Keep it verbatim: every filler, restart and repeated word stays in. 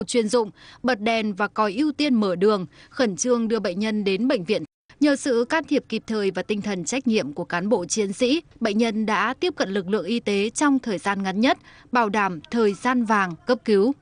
chuyên dụng, bật đèn và còi ưu tiên mở đường, khẩn trương đưa bệnh nhân đến bệnh viện. Nhờ sự can thiệp kịp thời và tinh thần trách nhiệm của cán bộ chiến sĩ, bệnh nhân đã tiếp cận lực lượng y tế trong thời gian ngắn nhất, bảo đảm thời gian vàng cấp cứu.